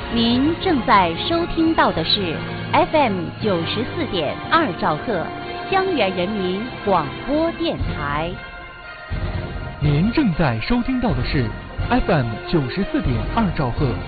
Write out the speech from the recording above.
您正在收听到的是 FM 94.2兆赫，江源人民广播电台。 您正在收听到的是 FM 94.2兆赫，